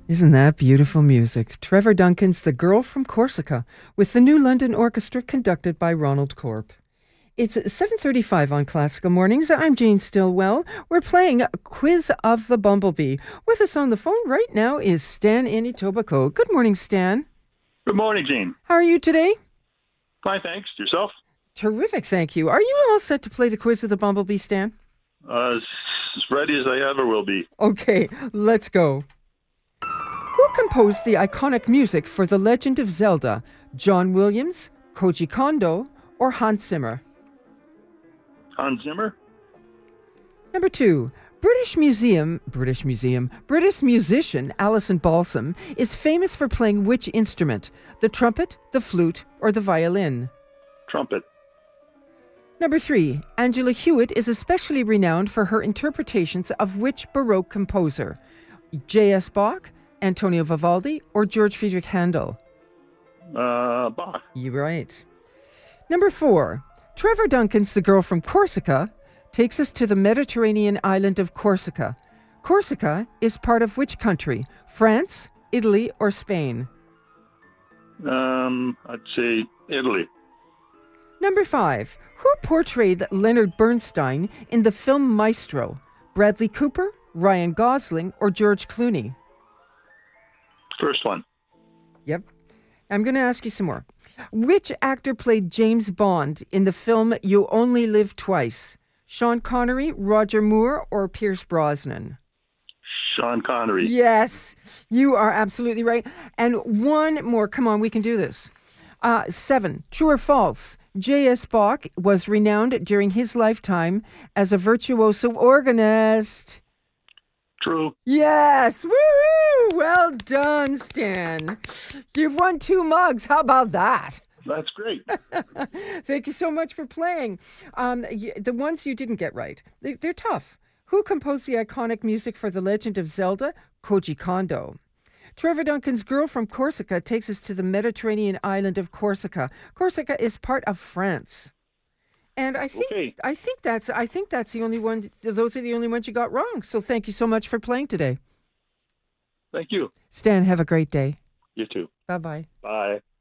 Isn't that beautiful music? Trevor Duncan's The Girl from Corsica with the New London Orchestra conducted by Ronald Corp. It's 7:35 on Classical Mornings. I'm Jane Stillwell. We're playing Quiz of the Bumblebee. With us on the phone right now is Stan Etobicoke. Good morning, Stan. Good morning, Gene. How are you today? Fine, thanks. Yourself? Terrific, thank you. Are you all set to play the Quiz of the Bumblebee, Stan? As ready as I ever will be. Okay, let's go. Who composed the iconic music for The Legend of Zelda? John Williams, Koji Kondo, or Hans Zimmer? Hans Zimmer? Number 2. British musician Alison Balsam is famous for playing which instrument? The trumpet, the flute, or the violin? Trumpet. Number 3. Angela Hewitt is especially renowned for her interpretations of which Baroque composer? J.S. Bach, Antonio Vivaldi, or George Friedrich Handel? Bach. You're right. Number 4. Trevor Duncan's The Girl from Corsica takes us to the Mediterranean island of Corsica. Corsica is part of which country? France, Italy, or Spain? I'd say Italy. Number 5. Who portrayed Leonard Bernstein in the film Maestro? Bradley Cooper, Ryan Gosling, or George Clooney? First one. Yep. I'm going to ask you some more. Which actor played James Bond in the film You Only Live Twice? Sean Connery, Roger Moore, or Pierce Brosnan? Sean Connery. Yes, you are absolutely right. And one more. Come on, we can do this. 7. True or false? J.S. Bach was renowned during his lifetime as a virtuoso organist. True. Yes! Woo! Well done, Stan. You've won 2 mugs. How about that? That's great. Thank you so much for playing. The ones you didn't get right, they're tough. Who composed the iconic music for The Legend of Zelda? Koji Kondo. Trevor Duncan's Girl from Corsica takes us to the Mediterranean island of Corsica. Corsica is part of France. And I think that's the only one. Those are the only ones you got wrong. So thank you so much for playing today. Thank you. Stan, have a great day. You too. Bye-bye. Bye.